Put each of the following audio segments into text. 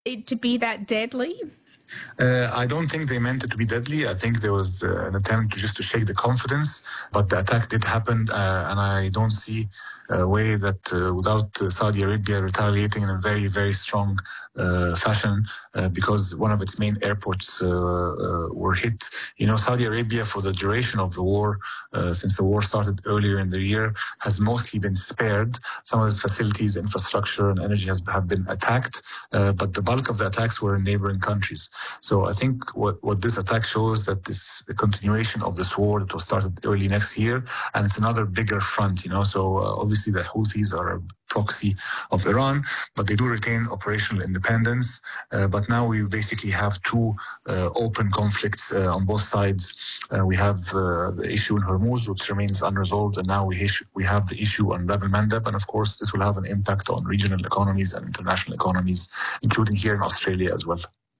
it to be that deadly? I don't think they meant it to be deadly. I think there was an attempt to shake the confidence, but the attack did happen, and I don't see a way that without Saudi Arabia retaliating in a very, very strong fashion, because one of its main airports were hit. You know, Saudi Arabia, for the duration of the war, since the war started earlier in the year, has mostly been spared. Some of its facilities, infrastructure, and energy have been attacked, but the bulk of the attacks were in neighboring countries. So I think what this attack shows that this the continuation of this war that was started early next year, and it's another bigger front, you know. So obviously the Houthis are a proxy of Iran, but they do retain operational independence. But now we basically have two open conflicts on both sides. We have the issue in Hormuz, which remains unresolved, and now we have the issue on Bab el-Mandeb, and of course this will have an impact on regional economies and international economies, including here in Australia as well.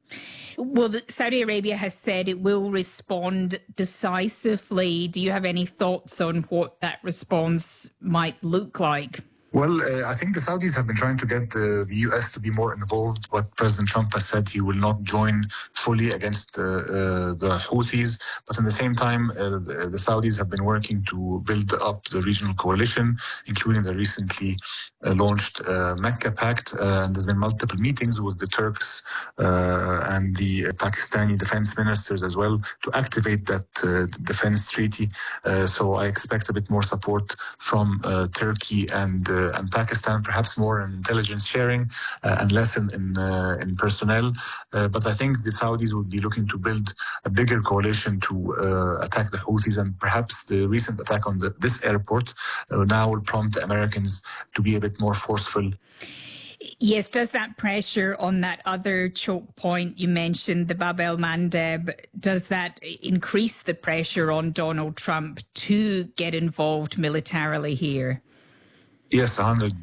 Well, Saudi Arabia has said it will respond decisively. Do you have any thoughts on what that response might look like? Well, I think the Saudis have been trying to get the U.S. to be more involved, but President Trump has said he will not join fully against the Houthis. But at the same time, the Saudis have been working to build up the regional coalition, including the recently launched Mecca Pact. And there's been multiple meetings with the Turks and the Pakistani defense ministers as well to activate that defense treaty. So I expect a bit more support from Turkey and Pakistan, perhaps more in intelligence sharing and less in personnel. But I think the Saudis would be looking to build a bigger coalition to attack the Houthis, and perhaps the recent attack on this airport now will prompt the Americans to be a bit more forceful. Yes, does that pressure on that other choke point you mentioned, the Bab el-Mandeb, does that increase the pressure on Donald Trump to get involved militarily here? Yes,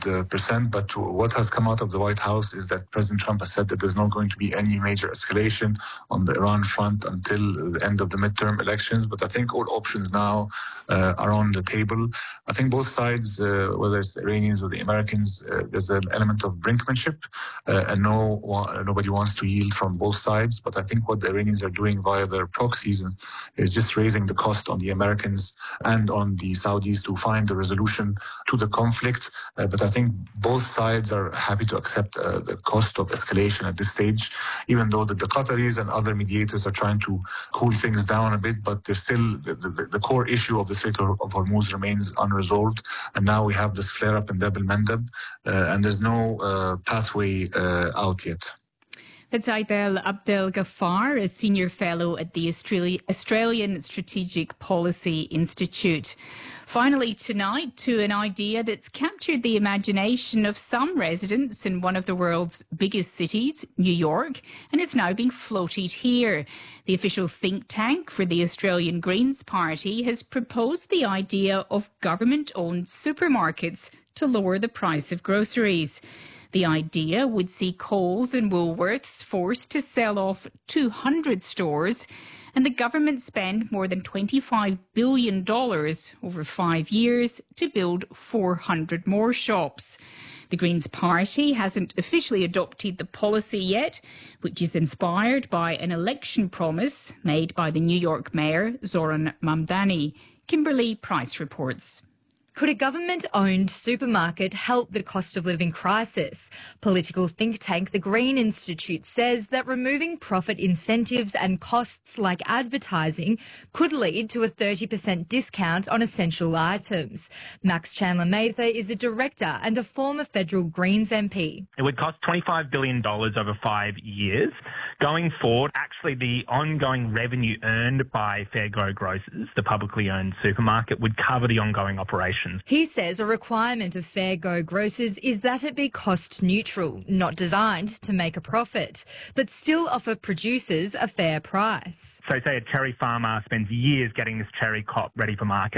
100%. But what has come out of the White House is that President Trump has said that there's not going to be any major escalation on the Iran front until the end of the midterm elections. But I think all options now are on the table. I think both sides, whether it's the Iranians or the Americans, there's an element of brinkmanship, and nobody wants to yield from both sides. But I think what the Iranians are doing via their proxies is just raising the cost on the Americans and on the Saudis to find a resolution to the conflict. But I think both sides are happy to accept the cost of escalation at this stage, even though the Qataris and other mediators are trying to cool things down a bit. But there's still the core issue of the Strait of Hormuz remains unresolved. And now we have this flare-up in Bab el-Mandeb, and there's no pathway out yet. That's Aidel Abdel Ghaffar, a senior fellow at the Australian Strategic Policy Institute. Finally tonight, to an idea that's captured the imagination of some residents in one of the world's biggest cities, New York, and is now being floated here. The official think tank for the Australian Greens Party has proposed the idea of government-owned supermarkets to lower the price of groceries. The idea would see Coles and Woolworths forced to sell off 200 stores, and the government spend more than $25 billion over 5 years to build 400 more shops. The Greens Party hasn't officially adopted the policy yet, which is inspired by an election promise made by the New York Mayor, Zoran Mamdani. Kimberly Price reports. Could a government-owned supermarket help the cost of living crisis? Political think tank The Green Institute says that removing profit incentives and costs like advertising could lead to a 30% discount on essential items. Max Chandler-Mather is a director and a former federal Greens MP. It would cost $25 billion over 5 years. Going forward, actually the ongoing revenue earned by Fairgo Grocers, the publicly owned supermarket, would cover the ongoing operations. He says a requirement of Fairgo Grocers is that it be cost neutral, not designed to make a profit, but still offer producers a fair price. So say a cherry farmer spends years getting this cherry crop ready for market.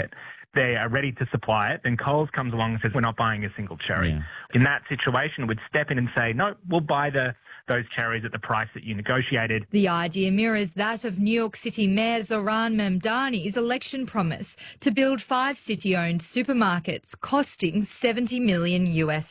they are ready to supply it, then Coles comes along and says, we're not buying a single cherry. Yeah. In that situation, we'd step in and say, no, we'll buy those cherries at the price that you negotiated. The idea mirrors that of New York City Mayor Zohran Mamdani's election promise to build 5 city-owned supermarkets costing $70 million.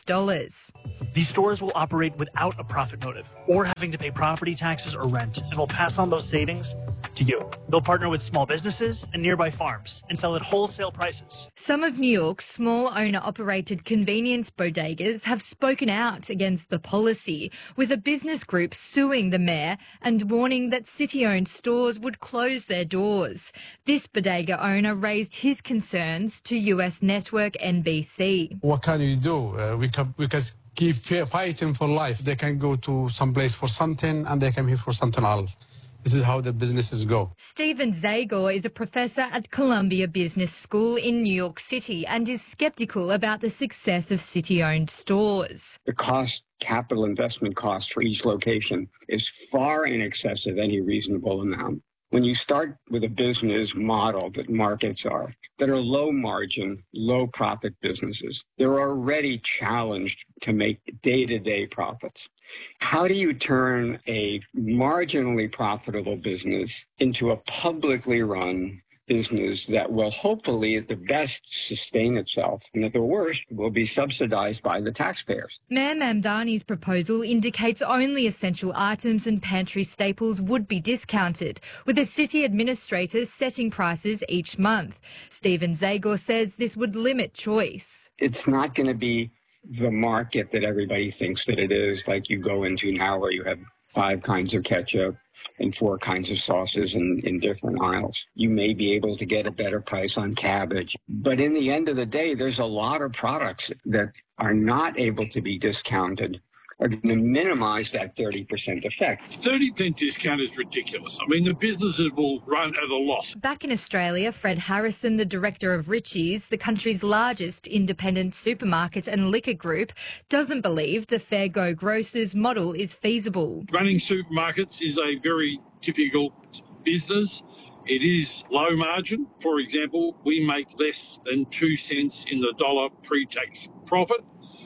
These stores will operate without a profit motive or having to pay property taxes or rent, and will pass on those savings to you. They'll partner with small businesses and nearby farms and sell at wholesale prices. Some of New York's small owner-operated convenience bodegas have spoken out against the policy, with a business group suing the mayor and warning that city-owned stores would close their doors. This bodega owner raised his concerns to US network NBC. What can you do? We can keep fighting for life. They can go to some place for something and they come here for something else. This is how the businesses go. Stephen Zagor is a professor at Columbia Business School in New York City and is sceptical about the success of city-owned stores. The capital investment cost for each location is far in excess of any reasonable amount. When you start with a business model that markets are, that are low margin, low profit businesses, they're already challenged to make day-to-day profits. How do you turn a marginally profitable business into a publicly run business that will hopefully at the best sustain itself and at the worst will be subsidized by the taxpayers? Mayor Mamdani's proposal indicates only essential items and pantry staples would be discounted, with the city administrators setting prices each month. Stephen Zagor says this would limit choice. It's not going to be the market that everybody thinks that it is, like you go into now where you have 5 kinds of ketchup and 4 kinds of sauces in different aisles. You may be able to get a better price on cabbage. But in the end of the day, there's a lot of products that are not able to be discounted are going to minimize that 30% effect. 30% discount is ridiculous. I mean, the businesses will run at a loss. Back in Australia, Fred Harrison, the director of Ritchie's, the country's largest independent supermarket and liquor group, doesn't believe the Fair Go Grocers model is feasible. Running supermarkets is a very difficult business. It is low margin. For example, we make less than 2 cents in the dollar pre-tax profit.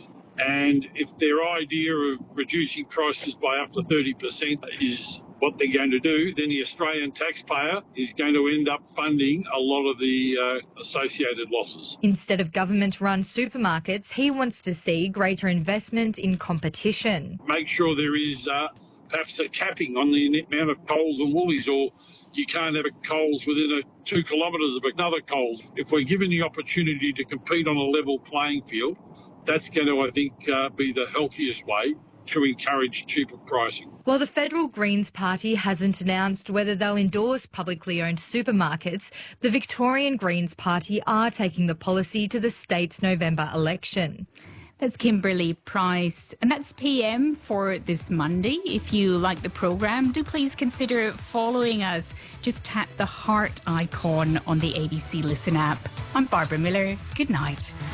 And if their idea of reducing prices by up to 30% is what they're going to do, then the Australian taxpayer is going to end up funding a lot of the associated losses. Instead of government-run supermarkets, he wants to see greater investment in competition. Make sure there is perhaps a capping on the amount of Coles and Woolies, or you can't have a Coles within 2 kilometres of another Coles. If we're given the opportunity to compete on a level playing field, that's going to, I think, be the healthiest way to encourage cheaper pricing. While the Federal Greens Party hasn't announced whether they'll endorse publicly owned supermarkets, the Victorian Greens Party are taking the policy to the state's November election. That's Kimberly Price, and that's PM for this Monday. If you like the programme, do please consider following us. Just tap the heart icon on the ABC Listen app. I'm Barbara Miller. Good night.